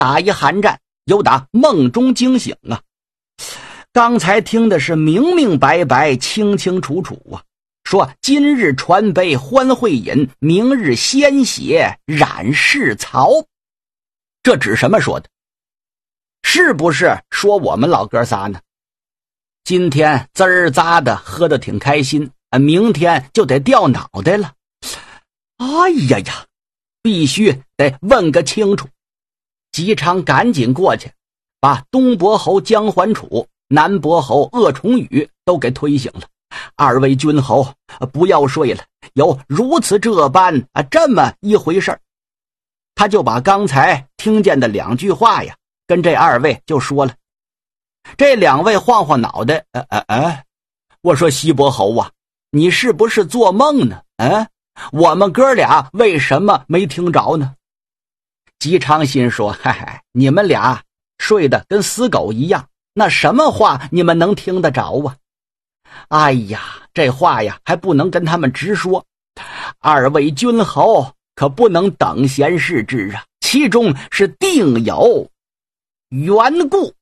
打一寒战，有打梦中惊醒啊。刚才听的是明明白白清清楚楚啊，说今日传杯欢会饮，明日鲜血染世曹。这指什么说的？是不是说我们老哥仨呢？今天滋儿咂的喝得挺开心，明天就得掉脑袋了。哎呀呀，必须得问个清楚。吉昌赶紧过去，把东伯侯姜桓楚、南伯侯鄂崇宇都给推醒了。二位君侯，不要睡了，有如此这般这么一回事。他就把刚才听见的2句话呀，跟这2位就说了。这2位晃晃脑袋，我说西伯侯啊，你是不是做梦呢？我们哥俩为什么没听着呢？吉昌心说，嗨，你们俩睡得跟死狗一样，那什么话你们能听得着啊？哎呀，这话呀还不能跟他们直说，二位君侯可不能等闲视之啊，其中是定有缘故。